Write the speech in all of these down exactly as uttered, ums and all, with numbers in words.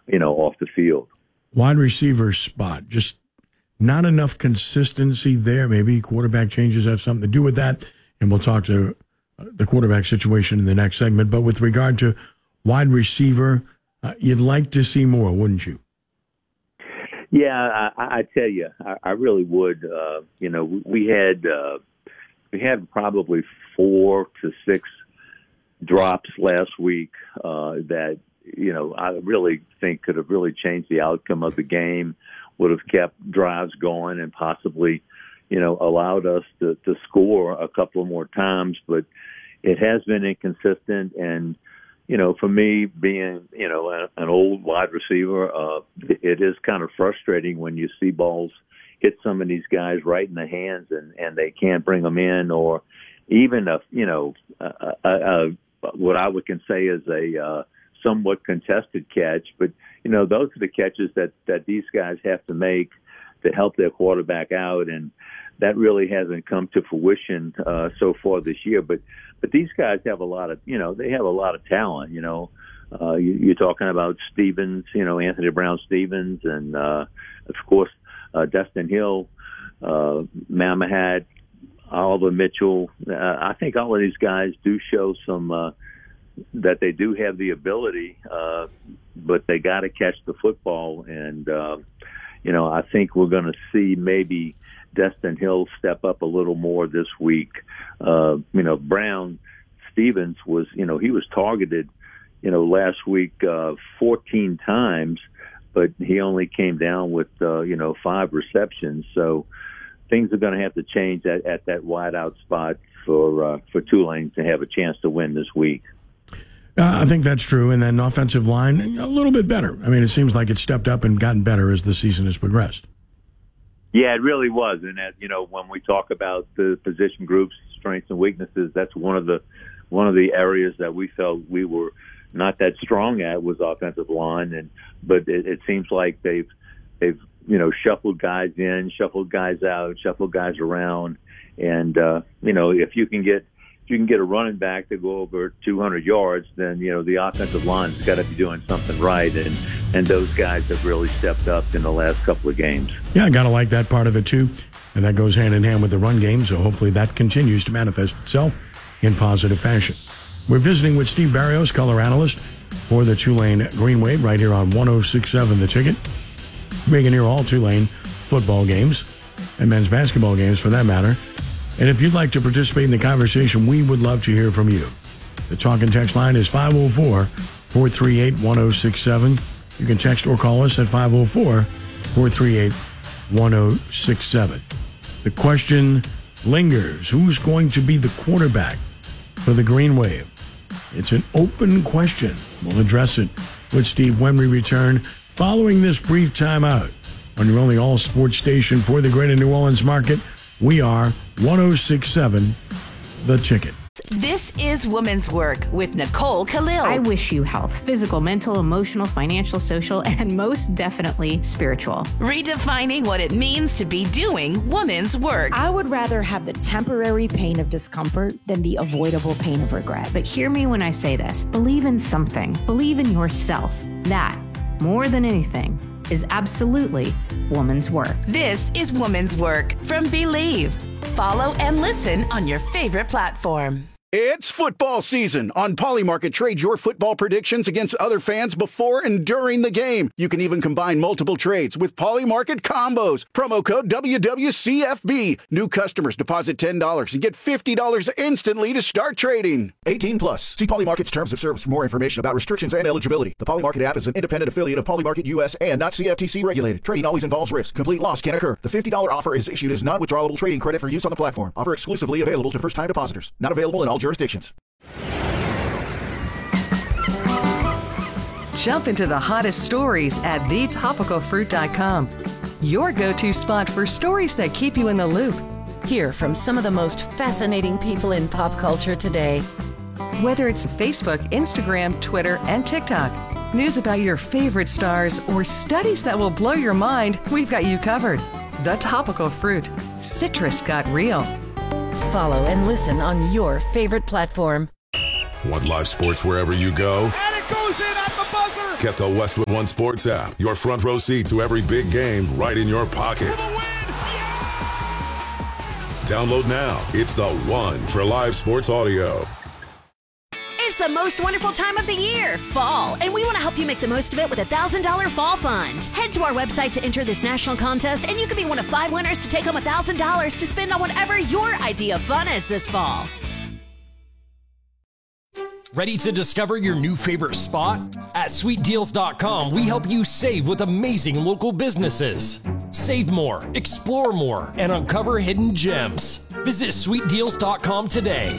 you know, off the field. Wide receiver spot, just not enough consistency there. Maybe quarterback changes have something to do with that, and we'll talk to the quarterback situation in the next segment. But with regard to wide receiver, uh, you'd like to see more, wouldn't you? Yeah, I, I tell you, I, I really would. Uh, you know, we, we had uh, we had probably four to six drops last week uh, that, you know, I really think could have really changed the outcome of the game, would have kept drives going and possibly, you know, allowed us to, to score a couple more times. But it has been inconsistent. And, you know, for me, being, you know, a, an old wide receiver, uh, it is kind of frustrating when you see balls hit some of these guys right in the hands and, and they can't bring them in, or even, a, you know, a, a, a, what I would can say is a uh, somewhat contested catch. But, you know, those are the catches that, that these guys have to make to help their quarterback out. And that really hasn't come to fruition uh, so far this year. But but these guys have a lot of, you know, they have a lot of talent, you know. Uh, you, you're talking about Stevens, you know, Anthony Brown-Stevens, and, uh, of course, uh, Dustin Hill, uh, Mamahad, Oliver Mitchell. Uh, I think all of these guys do show some uh, that they do have the ability, uh, but they got to catch the football. And, uh, you know, I think we're going to see maybe Dustin Hill step up a little more this week. Uh, you know, Brown Stevens was, you know, he was targeted, you know, last week uh, fourteen times, but he only came down with, uh, you know, five receptions. So things are going to have to change at, at that wideout spot for uh, for Tulane to have a chance to win this week. Uh, I think that's true. And then offensive line, a little bit better. I mean, it seems like it's stepped up and gotten better as the season has progressed. Yeah, it really was. And, that, you know, when we talk about the position groups, strengths and weaknesses, that's one of the one of the areas that we felt we were not that strong at was offensive line. And but it, it seems like they've they've you know shuffled guys in, shuffled guys out, shuffled guys around, and uh, you know if you can get if you can get a running back to go over two hundred yards, then you know the offensive line's got to be doing something right, and and those guys have really stepped up in the last couple of games. Yeah, I gotta like that part of it too, and that goes hand in hand with the run game. So hopefully that continues to manifest itself in positive fashion. We're visiting with Steve Barrios, color analyst for the Tulane Green Wave, right here on one oh six point seven The Ticket. We can hear all Tulane football games and men's basketball games for that matter. And if you'd like to participate in the conversation, we would love to hear from you. The talk and text line is five oh four, four three eight, one oh six seven. You can text or call us at five oh four, four three eight, one oh six seven. The question lingers. Who's going to be the quarterback for the Green Wave? It's an open question. We'll address it with Steve when we return following this brief timeout on your only all-sports station for the greater New Orleans market. We are one oh six point seven The Ticket. This is Women's Work with Nicole Khalil. I wish you health, physical, mental, emotional, financial, social, and most definitely spiritual. Redefining what it means to be doing women's work. I would rather have the temporary pain of discomfort than the avoidable pain of regret. But hear me when I say this. Believe in something. Believe in yourself. That, more than anything, is absolutely woman's work. This is Woman's Work from Believe. Follow and listen on your favorite platform. It's football season. On Polymarket, trade your football predictions against other fans before and during the game. You can even combine multiple trades with Polymarket combos. Promo code W W C F B. New customers deposit ten dollars and get fifty dollars instantly to start trading. eighteen plus. See Polymarket's terms of service for more information about restrictions and eligibility. The Polymarket app is an independent affiliate of Polymarket U S and not C F T C regulated. Trading always involves risk. Complete loss can occur. The fifty dollars offer is issued as non-withdrawable trading credit for use on the platform. Offer exclusively available to first-time depositors. Not available in all jurisdictions. Jump into the hottest stories at the topical fruit dot com. Your go-to spot for stories that keep you in the loop. Hear from some of the most fascinating people in pop culture today. Whether it's Facebook, Instagram, Twitter, and TikTok, news about your favorite stars, or studies that will blow your mind, we've got you covered. The Topical Fruit. Citrus got real. Follow and listen on your favorite platform. Want live sports wherever you go? And it goes in at the buzzer! Get the Westwood One Sports app. Your front row seat to every big game right in your pocket. Download now. It's the one for live sports audio. It's the most wonderful time of the year, fall, and we want to help you make the most of it with a one thousand dollars fall fund. Head to our website to enter this national contest, and you could be one of five winners to take home one thousand dollars to spend on whatever your idea of fun is this fall. Ready to discover your new favorite spot? At sweet deals dot com, we help you save with amazing local businesses. Save more, explore more, and uncover hidden gems. Visit sweet deals dot com today.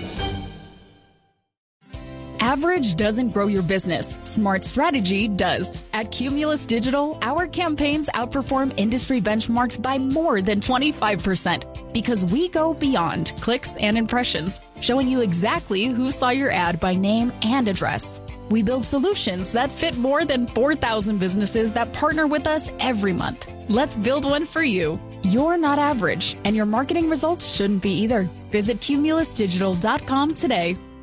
Average doesn't grow your business. Smart strategy does. At Cumulus Digital, our campaigns outperform industry benchmarks by more than twenty-five percent because we go beyond clicks and impressions, showing you exactly who saw your ad by name and address. We build solutions that fit more than four thousand businesses that partner with us every month. Let's build one for you. You're not average, and your marketing results shouldn't be either. Visit Cumulus Digital dot com today.